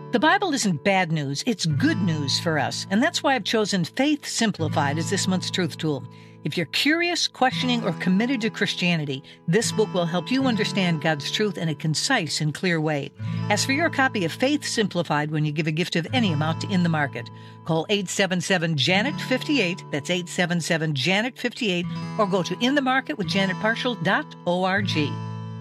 The Bible isn't bad news, it's good news for us. And that's why I've chosen Faith Simplified as this month's truth tool. If you're curious, questioning, or committed to Christianity, this book will help you understand God's truth in a concise and clear way. Ask for your copy of Faith Simplified when you give a gift of any amount to In the Market. Call 877-JANET-58, that's 877-JANET-58, or go to inthemarketwithjanetparshall.org.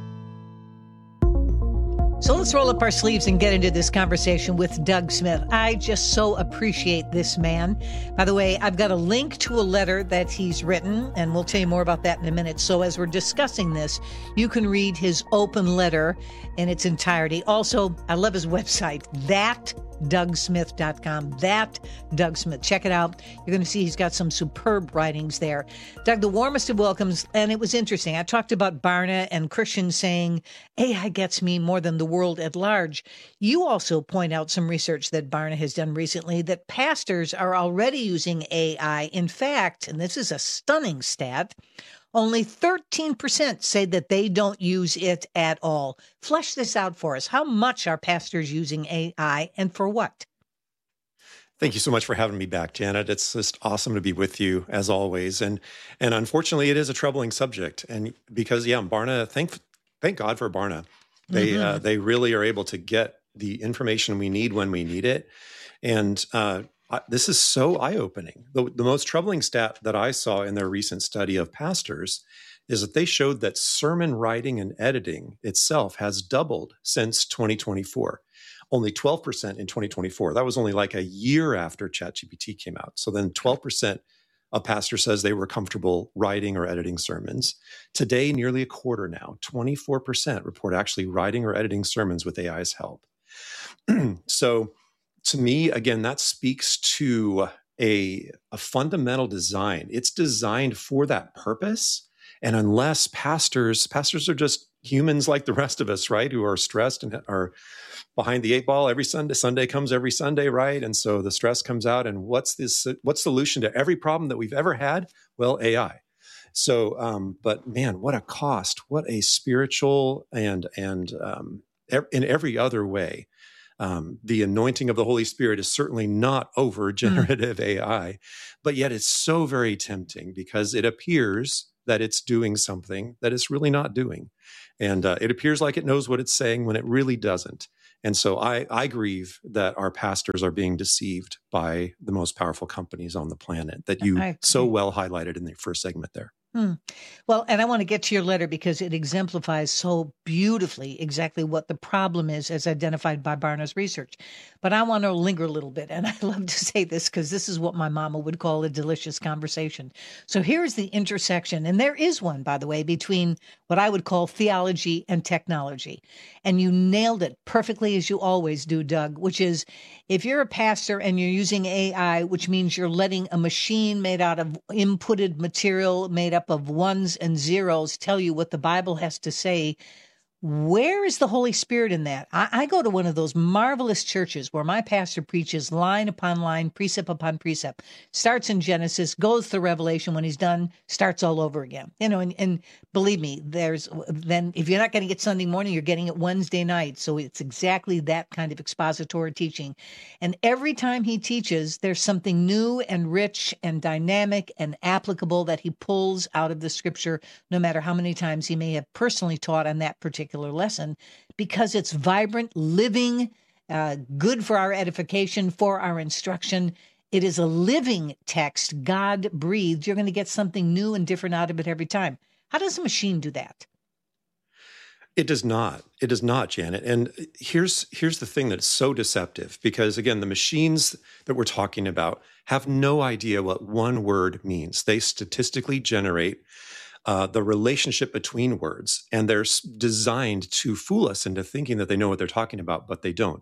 So let's roll up our sleeves and get into this conversation with Doug Smith. I just so appreciate this man. By the way, I've got a link to a letter that he's written, and we'll tell you more about that in a minute. So as we're discussing this, you can read his open letter in its entirety. Also, I love his website, thatdougsmith.com. That Doug Smith. Check it out. You're going to see he's got some superb writings there. Doug, the warmest of welcomes. And it was interesting. I talked about Barna and Christians saying AI gets me more than the world at large. You also point out some research that Barna has done recently that pastors are already using AI. In fact, and this is a stunning stat, only 13% say that they don't use it at all. Flesh this out for us. How much are pastors using AI and for what? Thank you so much for having me back, Janet. It's just awesome to be with you as always. And unfortunately, it is a troubling subject. And because, Barna, thank God for Barna. They really are able to get the information we need when we need it. And this is so eye-opening. The most troubling stat that I saw in their recent study of pastors is that they showed that sermon writing and editing itself has doubled since 2024. Only 12% in 2024. That was only like a year after ChatGPT came out. So then 12% of pastors says they were comfortable writing or editing sermons. Today, nearly a quarter now, 24% report actually writing or editing sermons with AI's help. So to me, again, that speaks to a fundamental design. It's designed for that purpose. And unless pastors are just humans like the rest of us, right? Who are stressed and are behind the eight ball every Sunday. Sunday comes every Sunday, right? And so the stress comes out. And what's the solution to every problem that we've ever had? Well, AI. So, but man, what a cost! What a spiritual and in every other way. The anointing of the Holy Spirit is certainly not over generative AI, but yet it's so very tempting because it appears that it's doing something that it's really not doing. And it appears like it knows what it's saying when it really doesn't. And so I grieve that our pastors are being deceived by the most powerful companies on the planet that you so well highlighted in the first segment there. Well, and I want to get to your letter because it exemplifies so beautifully exactly what the problem is as identified by Barna's research. But I want to linger a little bit. And I love to say this because this is what my mama would call a delicious conversation. So here's the intersection. And there is one, by the way, between what I would call theology and technology. And you nailed it perfectly as you always do, Doug, which is if you're a pastor and you're using AI, which means you're letting a machine made out of inputted material made up of ones and zeros tell you what the Bible has to say, where is the Holy Spirit in that? I go to one of those marvelous churches where my pastor preaches line upon line, precept upon precept, starts in Genesis, goes through Revelation. When he's done, starts all over again. And believe me, then if you're not getting it Sunday morning, you're getting it Wednesday night. So it's exactly that kind of expository teaching. And every time he teaches, there's something new and rich and dynamic and applicable that he pulls out of the scripture, no matter how many times he may have personally taught on that particular lesson, because it's vibrant, living, good for our edification, for our instruction. It is a living text, God breathed. You're going to get something new and different out of it every time. How does a machine do that? It does not. It does not, Janet. And here's the thing that's so deceptive, because again, the machines that we're talking about have no idea what one word means. They statistically generate the relationship between words, and they're designed to fool us into thinking that they know what they're talking about, but they don't.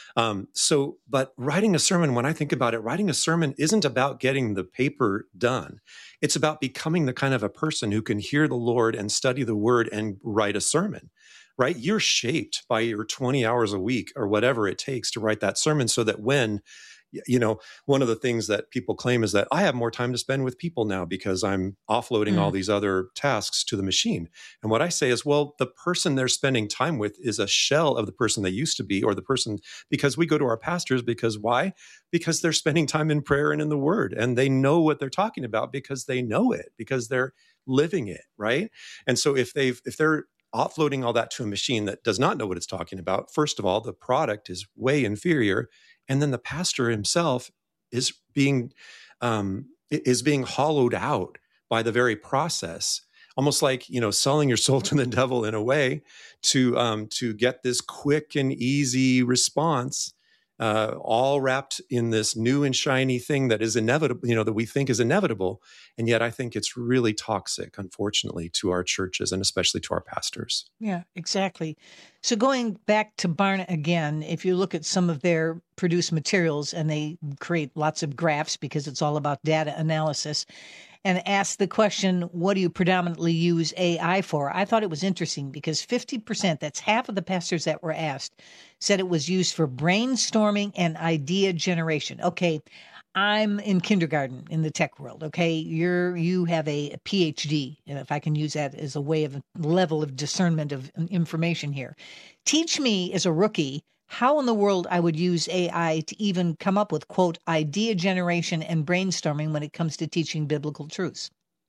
But writing a sermon, when I think about it, writing a sermon isn't about getting the paper done. It's about becoming the kind of a person who can hear the Lord and study the word and write a sermon, right? You're shaped by your 20 hours a week or whatever it takes to write that sermon so that when One of the things that people claim is that I have more time to spend with people now because I'm offloading all these other tasks to the machine. And what I say is, well, the person they're spending time with is a shell of the person they used to be, or the person, because we go to our pastors because why? Because they're spending time in prayer and in the word, and they know what they're talking about because they know it, because they're living it, right? And so if they're offloading all that to a machine that does not know what it's talking about, first of all, the product is way inferior. And then the pastor himself is being hollowed out by the very process, almost like selling your soul to the devil in a way to get this quick and easy response, all wrapped in this new and shiny thing that is inevitable, that we think is inevitable. And yet I think it's really toxic, unfortunately, to our churches and especially to our pastors. Yeah, exactly. So going back to Barna again, if you look at some of their produced materials, and they create lots of graphs because it's all about data analysis, and ask the question, what do you predominantly use AI for? I thought it was interesting because 50%, that's half of the pastors that were asked, said it was used for brainstorming and idea generation. Okay, I'm in kindergarten in the tech world. Okay, you have a PhD, and if I can use that as a way of level of discernment of information here. Teach me as a rookie how in the world I would use AI to even come up with, quote, idea generation and brainstorming when it comes to teaching biblical truths.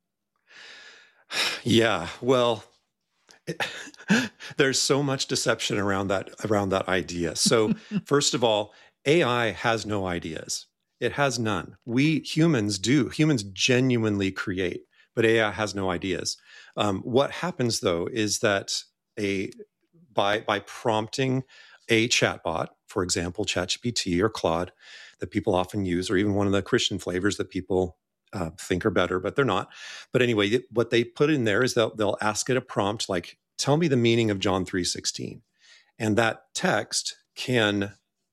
Yeah, well, there's so much deception around that idea. So first of all, AI has no ideas. It has none. We humans do. Humans genuinely create, but AI has no ideas. What happens though is that by prompting a chatbot, for example, ChatGPT or Claude, that people often use, or even one of the Christian flavors that people think are better, but they're not. But anyway, what they put in there is they'll ask it a prompt like, "Tell me the meaning of John 3:16," and that text can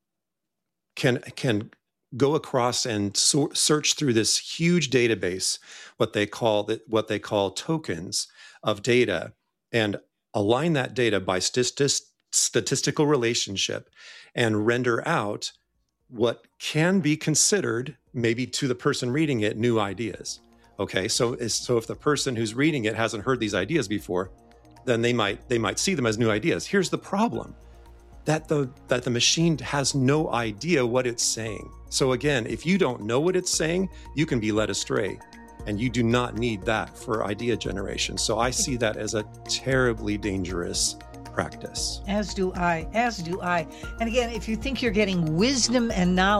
go across and search through this huge database, what they call tokens of data, and align that data by statistical relationship and render out what can be considered, maybe to the person reading it, new ideas. Okay, so if the person who's reading it hasn't heard these ideas before, then they might see them as new ideas. Here's the problem, that the machine has no idea what it's saying. So again, if you don't know what it's saying, you can be led astray. And you do not need that for idea generation. So I see that as a terribly dangerous practice. As do I. And again, if you think you're getting wisdom and knowledge